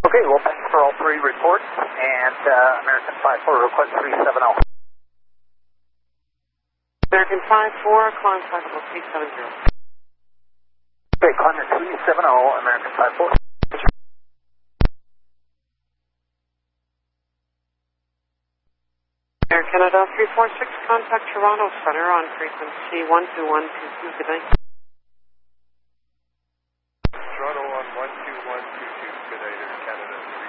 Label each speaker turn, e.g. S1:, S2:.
S1: Okay, well, thanks for all three reports, and American 5-4, request 370.
S2: American 5-4, climb flexible 370.
S1: Okay, climb 370, American 5-4.
S2: Air Canada 346, contact Toronto Center on frequency 12122. Good night.